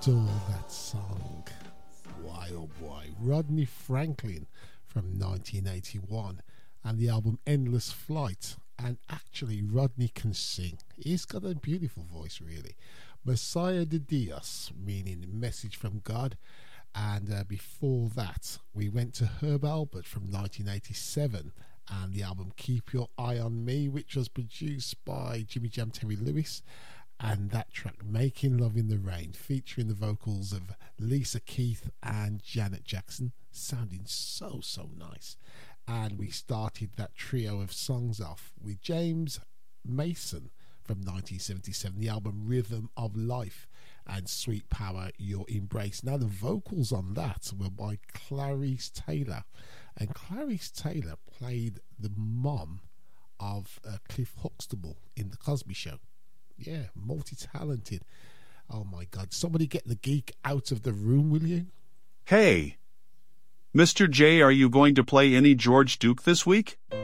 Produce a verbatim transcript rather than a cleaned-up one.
adore that song. Why oh boy. Rodney Franklin from nineteen eighty-one and the album Endless Flight. And actually Rodney can sing. He's got a beautiful voice really. Messiah de Dios, meaning message from God. And uh, before that we went to Herb Alpert from nineteen eighty-seven and the album Keep Your Eye on Me, which was produced by Jimmy Jam Terry Lewis. And that track, Making Love in the Rain, featuring the vocals of Lisa Keith and Janet Jackson, sounding so, so nice. And we started that trio of songs off with James Mason from nineteen seventy-seven, the album Rhythm of Life, and Sweet Power, Your Embrace. Now, the vocals on that were by Clarice Taylor. And Clarice Taylor played the mom of uh, Cliff Huxtable in The Cosby Show. Yeah, multi-talented. Oh my God. Somebody get the geek out of the room, will you? Hey, Mister J, are you going to play any George Duke this week?